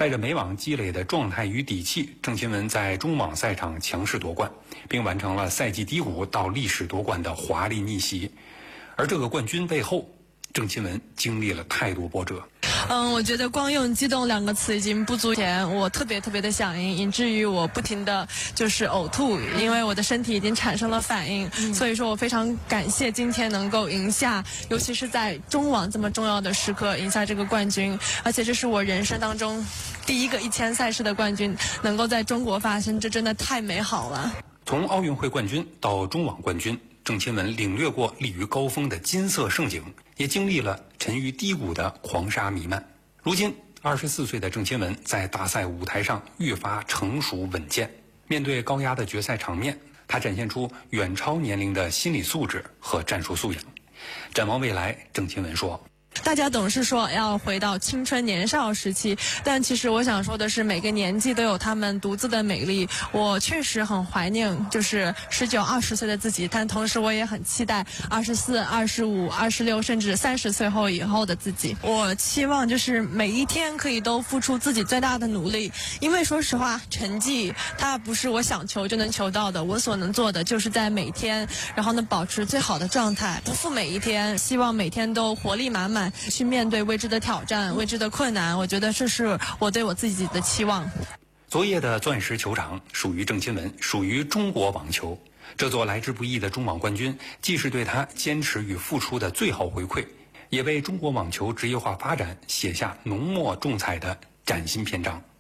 带着美网积累的状态与底气，郑钦文在中网赛场强势夺冠，并完成了赛季低谷到历史夺冠的华丽逆袭。而这个冠军背后，郑钦文经历了太多波折。 我觉得光用激动2个词已经不足。我特别的响应，以至于我不停的就是呕吐，因为我的身体已经产生了反应。所以说我非常感谢今天能够赢下，尤其是在中网这么重要的时刻赢下这个冠军，而且这是我人生当中第一个1000赛事的冠军，能够在中国发生，这真的太美好了。 从奥运会冠军到中网冠军，郑钦文领略过立于高峰的金色盛景，也经历了沉于低谷的狂沙弥漫。如今24岁的郑钦文在大赛舞台上愈发成熟稳健，面对高压的决赛场面，他展现出远超年龄的心理素质和战术素养。展望未来，郑钦文说， 大家总是说要回到青春年少时期，但其实我想说的是，每个年纪都有他们独自的美丽。我确实很怀念就是19、20岁的自己，但同时我也很期待24、25、26甚至30岁以后的自己。我期望就是每一天可以都付出自己最大的努力，因为说实话，成绩它不是我想求就能求到的，我所能做的就是在每天，然后呢保持最好的状态，不负每一天，希望每天都活力满满，去面对未知的挑战、未知的困难。我觉得这是我对我自己的期望。 昨夜的钻石球场属于郑钦文，属于中国网球。这座来之不易的中网冠军，既是对他坚持与付出的最好回馈，也为中国网球职业化发展写下浓墨重彩的崭新篇章。